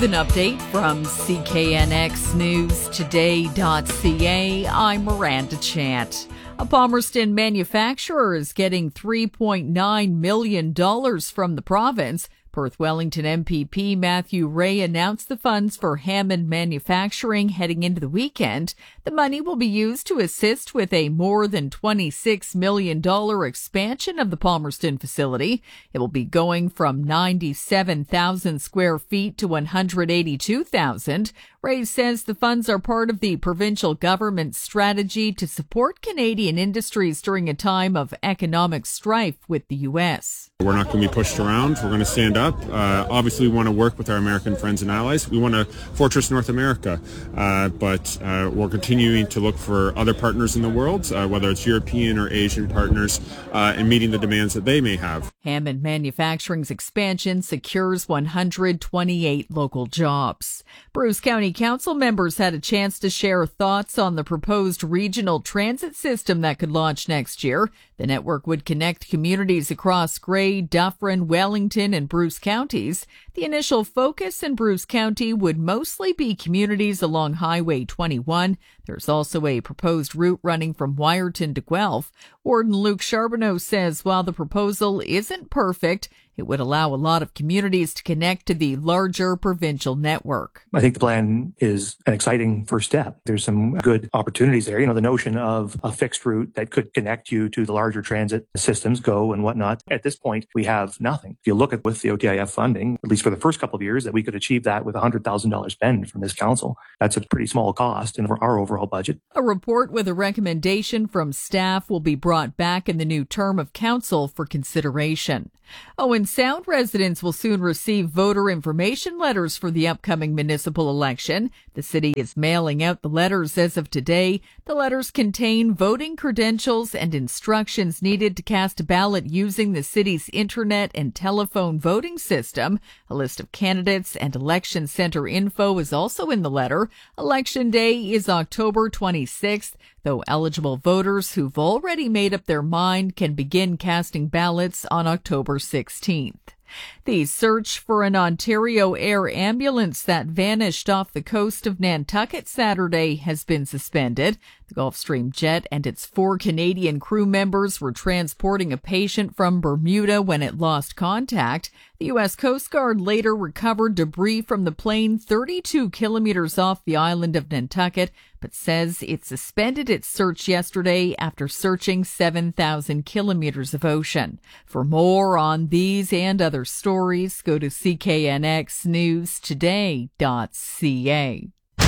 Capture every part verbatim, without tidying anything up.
With an update from C K N X News Today dot C A, I'm Miranda Chant. A Palmerston manufacturer is getting three point nine million dollars from the province. Perth Wellington M P P Matthew Ray announced the funds for Hammond Manufacturing heading into the weekend. The money will be used to assist with a more than twenty-six million dollars expansion of the Palmerston facility. It will be going from ninety-seven thousand square feet to one hundred eighty-two thousand. Ray says the funds are part of the provincial government's strategy to support Canadian industries during a time of economic strife with the U S. We're not going to be pushed around. We're going to stand up. Uh, obviously, we want to work with our American friends and allies. We want to fortress North America, uh, but uh, we're continuing to look for other partners in the world, uh, whether it's European or Asian partners, uh, and meeting the demands that they may have. Hammond Manufacturing's expansion secures one hundred twenty-eight local jobs. Bruce County Council members had a chance to share thoughts on the proposed regional transit system that could launch next year. The network would connect communities across Grey, Dufferin, Wellington, and Bruce counties. The initial focus in Bruce County would mostly be communities along Highway twenty-one. There's also a proposed route running from Wyerton to Guelph. Warden Luke Charbonneau says while the proposal isn't perfect, it would allow a lot of communities to connect to the larger provincial network. I think the plan is an exciting first step. There's some good opportunities there. You know, the notion of a fixed route that could connect you to the larger transit systems, GO and whatnot. At this point, we have nothing. If you look at with the O T I F funding, at least for the first couple of years, that we could achieve that with a one hundred thousand dollars spend from this council. That's a pretty small cost in our overall budget. A report with a recommendation from staff will be brought back in the new term of council for consideration. Owen Sound residents will soon receive voter information letters for the upcoming municipal election. The city is mailing out the letters as of today. The letters contain voting credentials and instructions needed to cast a ballot using the city's internet and telephone voting system. A list of candidates and election center info is also in the letter. Election day is October twenty-sixth. Though eligible voters who've already made up their mind can begin casting ballots on October sixteenth. The search for an Ontario Air ambulance that vanished off the coast of Nantucket Saturday has been suspended. The Gulfstream jet and its four Canadian crew members were transporting a patient from Bermuda when it lost contact. The U S Coast Guard later recovered debris from the plane thirty-two kilometers off the island of Nantucket, but says it suspended its search yesterday after searching seven thousand kilometers of ocean. For more on these and other stories, go to C K N X News Today dot C A.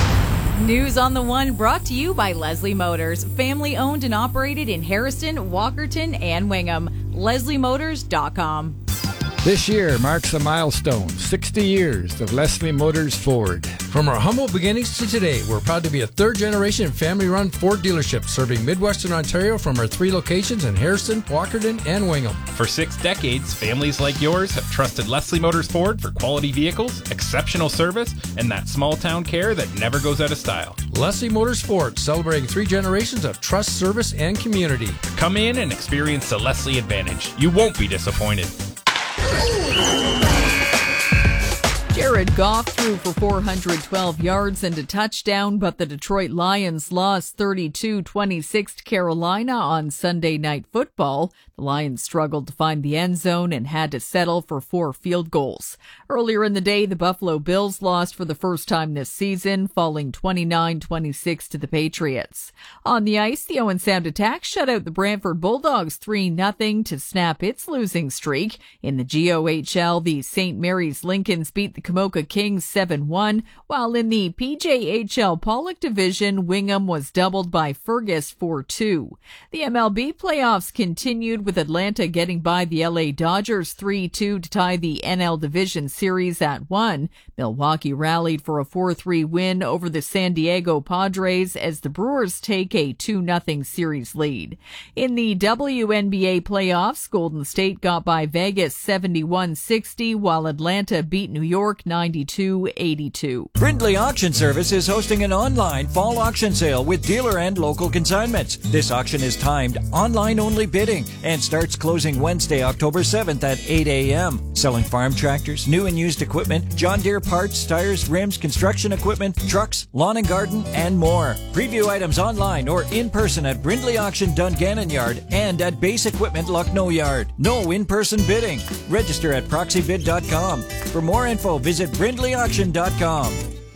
News on the One brought to you by Leslie Motors, family owned and operated in Harrison, Walkerton, and Wingham. Leslie Motors dot com. This year marks a milestone, sixty years of Leslie Motors Ford. From our humble beginnings to today, we're proud to be a third-generation family-run Ford dealership serving Midwestern Ontario from our three locations in Harrison, Walkerton, and Wingham. For six decades, families like yours have trusted Leslie Motors Ford for quality vehicles, exceptional service, and that small-town care that never goes out of style. Leslie Motors Ford, celebrating three generations of trust, service, and community. Come in and experience the Leslie Advantage. You won't be disappointed. Jared Goff threw for four hundred twelve yards and a touchdown, but the Detroit Lions lost thirty-two twenty-six to Carolina on Sunday Night Football. The Lions struggled to find the end zone and had to settle for four field goals. Earlier in the day, the Buffalo Bills lost for the first time this season, falling twenty-nine twenty-six to the Patriots. On the ice, the Owen Sound Attack shut out the Brantford Bulldogs three nothing to snap its losing streak. In the G O H L, the Saint Mary's Lincolns beat the Camoka Kings seven one, while in the P J H L Pollock Division, Wingham was doubled by Fergus four two. The M L B playoffs continued with Atlanta getting by the L A Dodgers three two to tie the N L Division Series at one. Milwaukee rallied for a four three win over the San Diego Padres as the Brewers take a two nothing series lead. In the W N B A playoffs, Golden State got by Vegas seventy-one sixty, while Atlanta beat New York ninety-two eighty-two. Brindley Auction Service is hosting an online fall auction sale with dealer and local consignments. This auction is timed online-only bidding and starts closing Wednesday, October seventh at eight a.m. Selling farm tractors, new and used equipment, John Deere parts, tires, rims, construction equipment, trucks, lawn and garden, and more. Preview items online or in person at Brindley Auction Dungannon Yard and at Base Equipment Lucknow Yard. No in-person bidding. Register at proxy bid dot com. For more info, visit brindley auction dot com.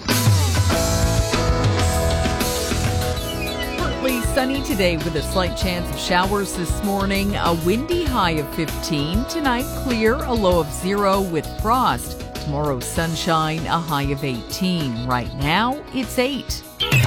Partly sunny today with a slight chance of showers this morning. A windy high of fifteen. Tonight, clear, a low of zero with frost. Tomorrow, sunshine, a high of eighteen. Right now, it's eight.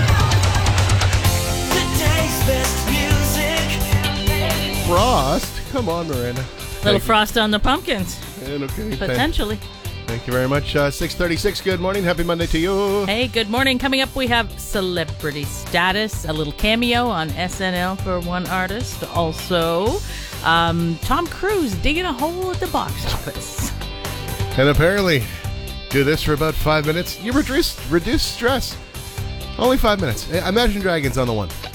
Frost? Come on, Miranda. Little frost on the pumpkins. And okay, Potentially. Thank you very much. Uh, six thirty-six, good morning. Happy Monday to you. Hey, good morning. Coming up, we have Celebrity Status, a little cameo on S N L for one artist. Also, um, Tom Cruise digging a hole at the box office. And apparently, do this for about five minutes. You reduce, reduce stress. Only five minutes. Imagine Dragons on the one.